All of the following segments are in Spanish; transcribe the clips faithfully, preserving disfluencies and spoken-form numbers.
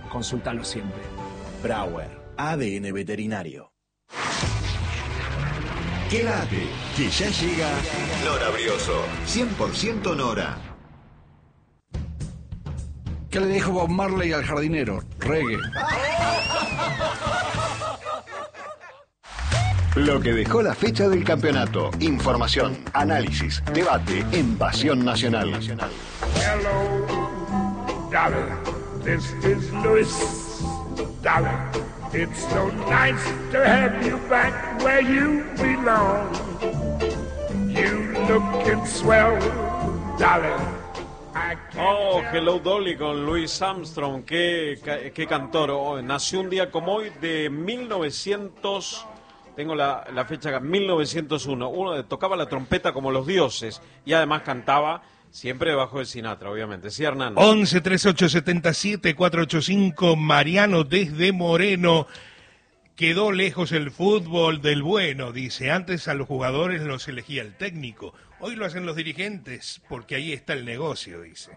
Consúltalo siempre. Brauer, A D N Veterinario. Quédate, que ya llega Nora Brioso, cien por ciento Nora. ¿Qué le dijo Bob Marley al jardinero? Reggae. Lo que dejó la fecha del campeonato. Información, análisis, debate en Pasión Nacional. Hello, darling. This is Louis, darling. It's so nice to have you back where you belong. You lookin' swell, darling. Oh, Hello Dolly con Louis Armstrong, qué, qué cantor. Oh, nació un día como hoy de mil novecientos, tengo la, la fecha acá, mil novecientos uno. Uno tocaba la trompeta como los dioses y además cantaba siempre debajo de Sinatra, obviamente. Sí, Hernán. once, treinta y ocho, setenta y siete, cuatrocientos ochenta y cinco, Mariano desde Moreno. Quedó lejos el fútbol del bueno, dice. Antes a los jugadores los elegía el técnico. Hoy lo hacen los dirigentes, porque ahí está el negocio, dice.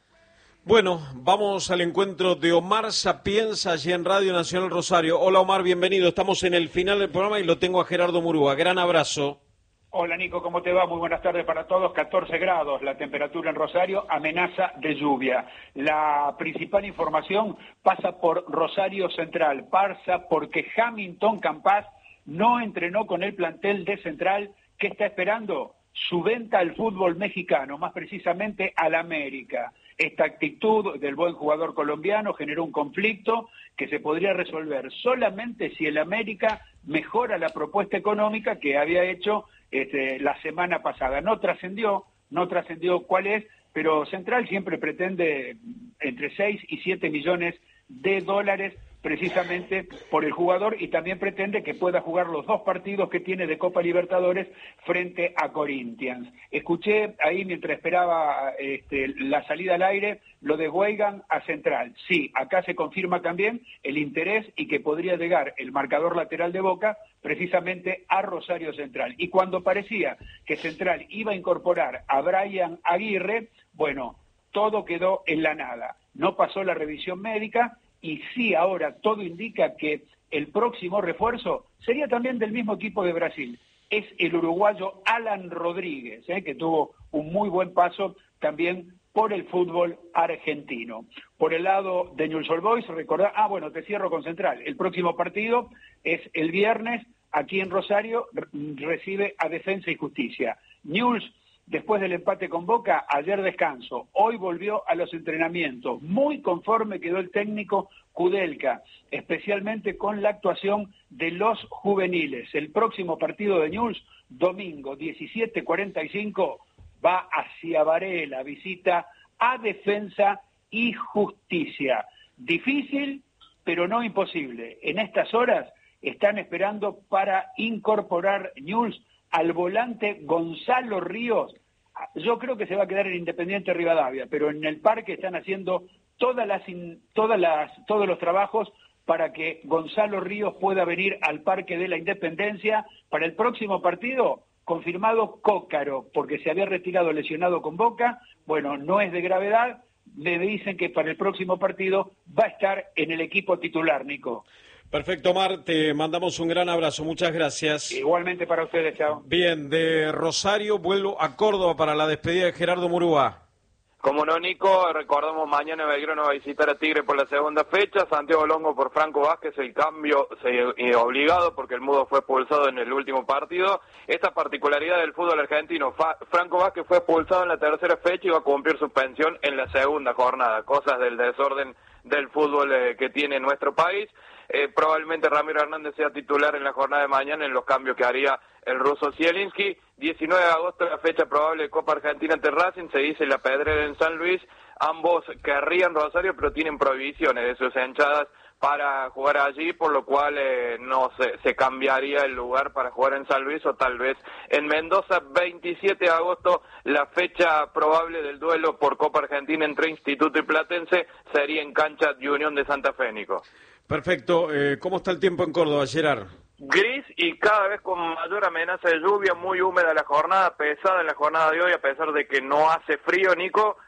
Bueno, vamos al encuentro de Omar Sapienza, allí en Radio Nacional Rosario. Hola Omar, bienvenido. Estamos en el final del programa y lo tengo a Gerardo Murúa. Gran abrazo. Hola Nico, ¿cómo te va? Muy buenas tardes para todos. catorce grados la temperatura en Rosario, amenaza de lluvia. La principal información pasa por Rosario Central, pasa porque Hamilton Campas no entrenó con el plantel de Central. ¿Qué está esperando? Su venta al fútbol mexicano, más precisamente al América. Esta actitud del buen jugador colombiano generó un conflicto que se podría resolver solamente si el América mejora la propuesta económica que había hecho este, la semana pasada. No trascendió, no trascendió cuál es, pero Central siempre pretende entre seis y siete millones de dólares precisamente por el jugador, y también pretende que pueda jugar los dos partidos que tiene de Copa Libertadores frente a Corinthians. Escuché ahí mientras esperaba este, la salida al aire lo de Weigand a Central. Sí, acá se confirma también el interés y que podría llegar el marcador lateral de Boca precisamente a Rosario Central. Y cuando parecía que Central iba a incorporar a Brian Aguirre, bueno, todo quedó en la nada. No pasó la revisión médica. Y sí, ahora todo indica que el próximo refuerzo sería también del mismo equipo de Brasil. Es el uruguayo Alan Rodríguez, ¿eh? que tuvo un muy buen paso también por el fútbol argentino. Por el lado de Newell's Old Boys, recordar, ah, bueno, te cierro con Central. El próximo partido es el viernes, aquí en Rosario, recibe a Defensa y Justicia. Newell's, después del empate con Boca, ayer descanso, hoy volvió a los entrenamientos, muy conforme quedó el técnico Kudelka, especialmente con la actuación de los juveniles. El próximo partido de Newell's, domingo diecisiete cuarenta y cinco, va hacia Varela, visita a Defensa y Justicia. Difícil, pero no imposible. En estas horas están esperando para incorporar Newell's al volante Gonzalo Ríos. Yo creo que se va a quedar en Independiente Rivadavia, pero en el parque están haciendo todas las, todas las, todos los trabajos para que Gonzalo Ríos pueda venir al Parque de la Independencia para el próximo partido. Confirmado Cócaro, porque se había retirado lesionado con Boca. Bueno, no es de gravedad. Me dicen que para el próximo partido va a estar en el equipo titular, Nico. Perfecto, Omar, te mandamos un gran abrazo, muchas gracias. Igualmente para ustedes, chao. Bien, de Rosario vuelvo a Córdoba para la despedida de Gerardo Murúa. Como no, Nico, recordamos mañana Belgrano va a visitar a Tigre por la segunda fecha, Santiago Longo por Franco Vázquez, el cambio se, obligado porque el Mudo fue expulsado en el último partido. Esta particularidad del fútbol argentino, Fa, Franco Vázquez fue expulsado en la tercera fecha y va a cumplir suspensión en la segunda jornada, cosas del desorden del fútbol eh, que tiene nuestro país. Eh, probablemente Ramiro Hernández sea titular en la jornada de mañana en los cambios que haría el ruso Zielinski. diecinueve de agosto, la fecha probable de Copa Argentina ante Racing, se dice La Pedrera en San Luis. Ambos querrían Rosario, pero tienen prohibiciones de sus hinchadas para jugar allí, por lo cual eh, no se, se cambiaría el lugar para jugar en San Luis o tal vez en Mendoza. veintisiete de agosto, la fecha probable del duelo por Copa Argentina entre Instituto y Platense sería en cancha de Unión de Santa Fe, Nico. Perfecto. Eh, ¿Cómo está el tiempo en Córdoba, Gerard? Gris y cada vez con mayor amenaza de lluvia, muy húmeda la jornada, pesada en la jornada de hoy, a pesar de que no hace frío, Nico,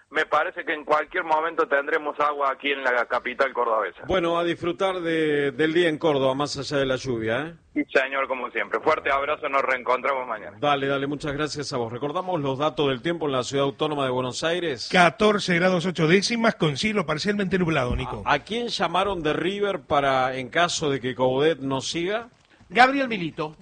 me parece que en cualquier momento tendremos agua aquí en la capital cordobesa. Bueno, a disfrutar de, del día en Córdoba, más allá de la lluvia, ¿eh? Sí, señor, como siempre. Fuerte abrazo, nos reencontramos mañana. Dale, dale, muchas gracias a vos. Recordamos los datos del tiempo en la Ciudad Autónoma de Buenos Aires. catorce grados ocho décimas con cielo parcialmente nublado, Nico. ¿A, a quién llamaron de River para, en caso de que Coudet no siga? Gabriel Milito,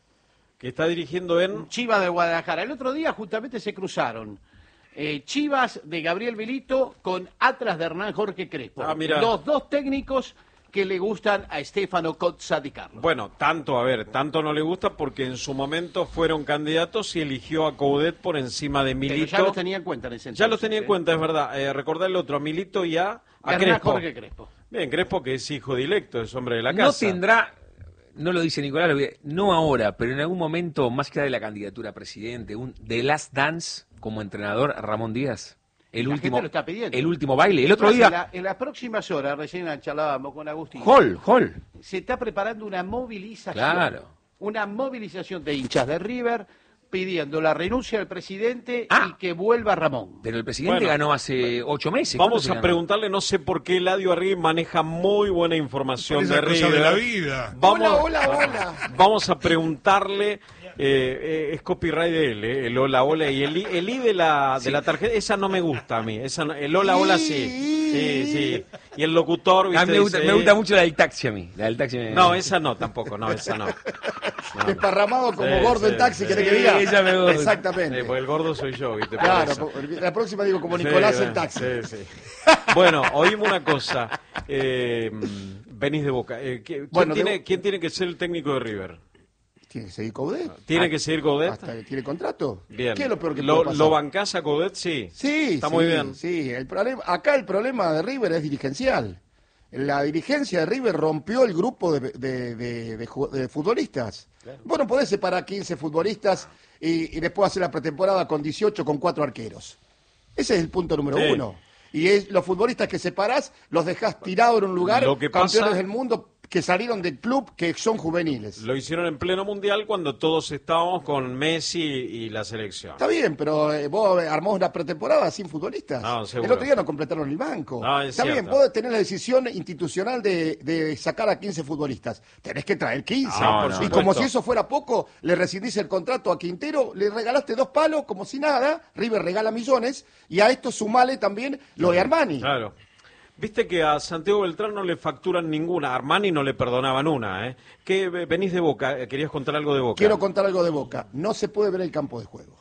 Que está dirigiendo en... Chivas de Guadalajara. El otro día justamente se cruzaron eh, Chivas de Gabriel Milito con Atlas de Hernán Jorge Crespo. Ah, mira. Los dos técnicos que le gustan a Stefano Cozza di Carlo. Bueno, tanto, a ver, tanto no le gusta porque en su momento fueron candidatos y eligió a Coudet por encima de Milito. Pero ya los tenía en cuenta en ese entonces. Ya los tenía en ¿eh? cuenta, es verdad. Eh, recordá el otro, a Milito y a, a Hernán Crespo. Jorge Crespo. Bien, Crespo que es hijo directo, es hombre de la casa. No tendrá, no lo dice Nicolás, lo voy a- no ahora, pero en algún momento, más allá de la candidatura a presidente, un The Last Dance como entrenador Ramón Díaz. El La último, gente lo está pidiendo. el último baile. El otro Además, día, En, la- en las próximas horas, recién charlábamos con Agustín, Hall, Hall. se está preparando una movilización. Claro. Una movilización de hinchas de River pidiendo la renuncia del presidente Ah. y que vuelva Ramón. Pero el presidente Bueno, ganó hace ocho meses. ¿Cuándo Vamos se a ganó? preguntarle, no sé por qué Eladio Arriba maneja muy buena información Por esa de cosa River. de la vida. Vamos, Hola, hola, hola. Vamos a preguntarle, eh, eh, es copyright de él, eh, el hola, hola, y el i, el i de la de la tarjeta, esa no me gusta a mí, esa no- el hola, hola sí, sí, sí, y el locutor, A ¿viste? mí me gusta, dice, me gusta mucho la del taxi a mí. La del taxi me- No, esa no, tampoco, no, esa no. No. Desparramado como Sí, gordo sí, en taxi, sí. ¿querés Sí, que diga? esa me gusta. Exactamente. Eh, porque el gordo soy yo, ¿viste? Por Claro, eso. po- la próxima digo como Nicolás Sí, en taxi. sí, sí. Bueno, oímos una cosa. Eh, venís de Boca. Eh, ¿quién, Bueno, tiene, debo- ¿Quién tiene que ser el técnico de River? ¿Tiene que seguir Coudet? ¿Tiene que seguir Coudet? ¿Hasta que tiene contrato? Bien. ¿Qué es lo peor que ¿Lo, puede pasar? ¿Lo bancás a Coudet? Sí. Sí, Está sí, muy bien. Sí, el problema, acá el problema de River es dirigencial. La dirigencia de River rompió el grupo de, de- de- de ju- de futbolistas. Vos no podés separar quince futbolistas y, y después hacer la pretemporada con dieciocho, con cuatro arqueros. Ese es el punto número Sí. uno. Y es los futbolistas que separás, los dejás tirados en un lugar, Lo que campeones pasa- del mundo que salieron del club, que son juveniles. Lo hicieron en pleno mundial cuando todos estábamos con Messi y la selección. Está bien, pero eh, vos armás una pretemporada sin futbolistas. No, el seguro. otro día no completaron el banco. No, es Está bien, cierto. vos tenés la decisión institucional de, de sacar a quince futbolistas. Tenés que traer quince. No, por y supuesto. como si eso fuera poco, le rescindís el contrato a Quintero, le regalaste dos palos como si nada, River regala millones, y a esto sumale también lo de Armani. Claro. Viste que a Santiago Beltrán no le facturan ninguna. A Armani no le perdonaban una, ¿eh? ¿Qué, venís de Boca? ¿Querías contar algo de Boca? Quiero contar algo de Boca. No se puede ver el campo de juego.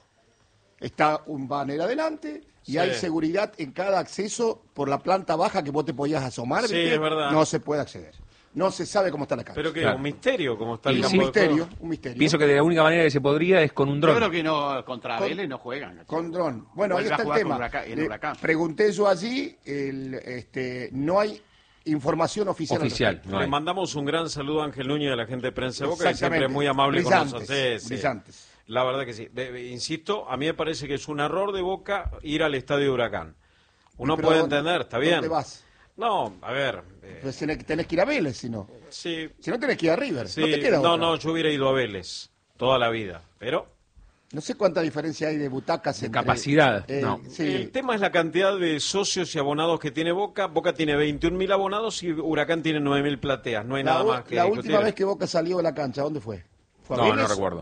Está un banner adelante y Sí. hay seguridad en cada acceso por la planta baja que vos te podías asomar. Sí, ¿viste? es verdad. No se puede acceder. No se sabe cómo está la cancha. Pero que Claro. un misterio como está Y el un campo de misterio, juego. un misterio. Pienso que de la única manera que se podría es con un Yo dron. creo que no, contra Con- Vélez no juegan. Con dron. Bueno, Vuelve ahí a está el jugar tema. con Huracán- en Le Huracán. pregunté yo allí, el, este, no hay información oficial. al Oficial, respecto. no Le hay. mandamos un gran saludo a Ángel Núñez de la gente de Prensa de Boca, que Exactamente. siempre es muy amable con Brillantes, nosotros. Sí, sí. brillantes. La verdad que sí. De- de- insisto, a mí me parece que es un error de Boca ir al estadio de Huracán. Uno Pero puede ¿dónde- entender, está dónde bien. vas? No, a ver. eh, Pues tenés, tenés que ir a Vélez, si no. sí, Si no, tenés que ir a River. sí. No te queda no, otra. no, yo hubiera ido a Vélez toda la vida. Pero No sé cuánta diferencia hay de butacas De entre- capacidad, eh, no. sí. el tema es la cantidad de socios y abonados que tiene Boca. Boca tiene veintiún mil abonados y Huracán tiene nueve mil plateas. No hay La, nada u- más que la discutir. última vez que Boca salió de la cancha, ¿dónde fue? ¿Fue a No, no Vélez? recuerdo.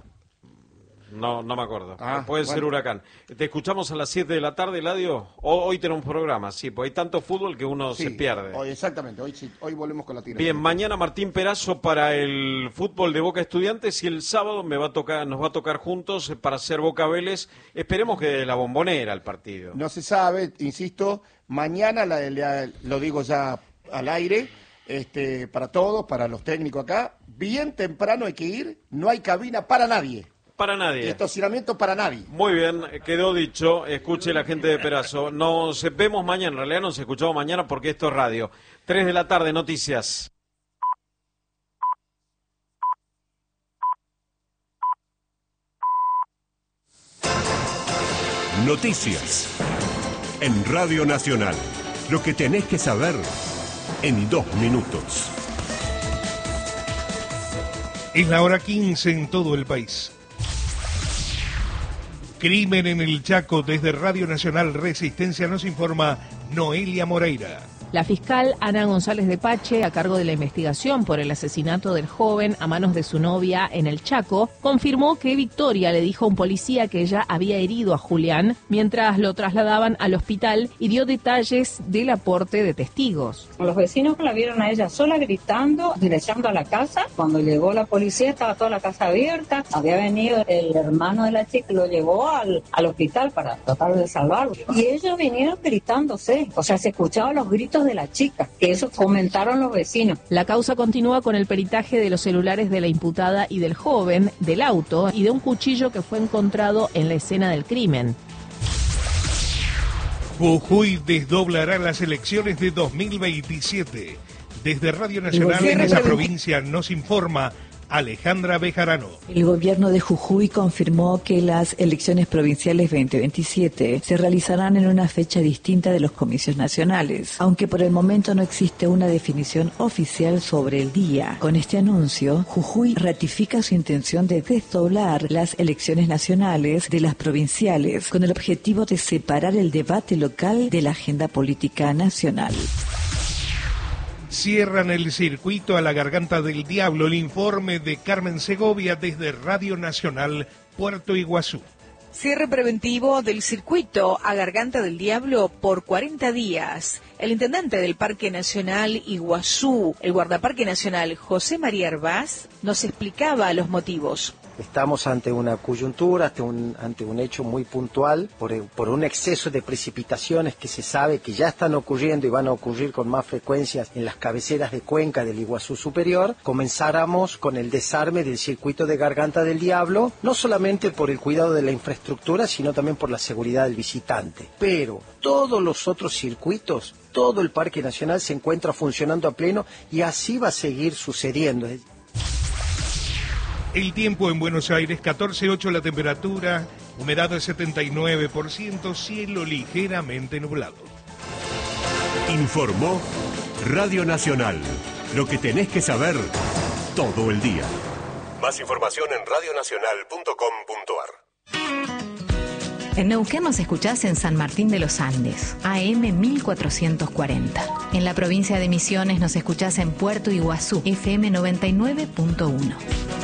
No, no me acuerdo. Ah, Puede ser bueno. Huracán. Te escuchamos a las siete de la tarde, Eladio. Ho- Hoy tenemos programa, sí, porque hay tanto fútbol que uno Sí, se pierde. Hoy, exactamente, hoy, sí, hoy volvemos con la tira. Bien, mañana Martín Perazo para el fútbol de Boca Estudiantes y el sábado me va a tocar, nos va a tocar juntos para hacer Boca Vélez. Esperemos que de la Bombonera el partido. No se sabe, insisto, mañana, la- la- lo digo ya al aire, este, para todos, para los técnicos acá, bien temprano hay que ir, no hay cabina para nadie, Para nadie. estacionamiento para nadie. Muy bien, quedó dicho. Escuche la gente de Perazo. Nos vemos mañana. En realidad nos escuchamos mañana porque esto es radio. Tres de la tarde, noticias. Noticias. En Radio Nacional. Lo que tenés que saber en dos minutos. Es la hora quince en todo el país. Crimen en el Chaco. Desde Radio Nacional Resistencia nos informa Noelia Moreira. La fiscal Ana González de Pache, a cargo de la investigación por el asesinato del joven a manos de su novia en el Chaco, confirmó que Victoria le dijo a un policía que ella había herido a Julián mientras lo trasladaban al hospital y dio detalles del aporte de testigos. Los vecinos la vieron a ella sola gritando, direccionando a la casa. Cuando llegó la policía estaba toda la casa abierta. Había venido el hermano de la chica, lo llevó al, al hospital para tratar de salvarlo. Y ellos vinieron gritándose, o sea, se escuchaban los gritos de la chica, que eso comentaron los vecinos. La causa continúa con el peritaje de los celulares de la imputada y del joven, del auto y de un cuchillo que fue encontrado en la escena del crimen. Jujuy desdoblará las elecciones de dos mil veintisiete. Desde Radio Nacional en esa provincia nos informa Alejandra Bejarano. El gobierno de Jujuy confirmó que las elecciones provinciales veinte veintisiete se realizarán en una fecha distinta de los comicios nacionales, aunque por el momento no existe una definición oficial sobre el día. Con este anuncio, Jujuy ratifica su intención de desdoblar las elecciones nacionales de las provinciales, con el objetivo de separar el debate local de la agenda política nacional. Cierran el circuito a la Garganta del Diablo. El informe de Carmen Segovia desde Radio Nacional Puerto Iguazú. Cierre preventivo del circuito a Garganta del Diablo por cuarenta días. El intendente del Parque Nacional Iguazú, el guardaparque nacional José María Herbaz, nos explicaba los motivos. Estamos ante una coyuntura, ante un, ante un hecho muy puntual, por, por un exceso de precipitaciones que se sabe que ya están ocurriendo y van a ocurrir con más frecuencias en las cabeceras de cuenca del Iguazú Superior. Comenzáramos con el desarme del circuito de Garganta del Diablo, no solamente por el cuidado de la infraestructura, sino también por la seguridad del visitante. Pero todos los otros circuitos, todo el Parque Nacional se encuentra funcionando a pleno y así va a seguir sucediendo. El tiempo en Buenos Aires, catorce punto ocho la temperatura, humedad del setenta y nueve por ciento, cielo ligeramente nublado. Informó Radio Nacional. Lo que tenés que saber todo el día. Más información en radio nacional punto com punto ar. En Neuquén nos escuchás en San Martín de los Andes, A M mil cuatrocientos cuarenta. En la provincia de Misiones nos escuchás en Puerto Iguazú, F M noventa y nueve punto uno.